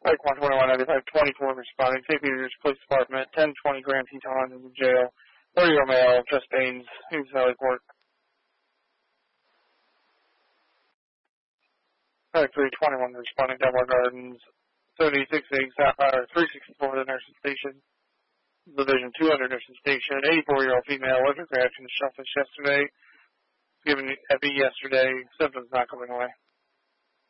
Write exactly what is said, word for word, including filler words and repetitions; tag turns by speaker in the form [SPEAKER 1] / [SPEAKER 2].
[SPEAKER 1] Like one twenty-one ninety-five twenty-four responding. Saint Peter's Police Department, ten twenty Grand Teton in the jail. thirty-year-old male, chest pains, who's Valley Court. three twenty-one responding, Delmar Gardens, seventy-six eight Sapphire, three sixty-four the nursing station. Division two hundred nursing station, eighty-four-year-old female, allergic reaction to shellfish yesterday. Given epi yesterday, symptoms not going away.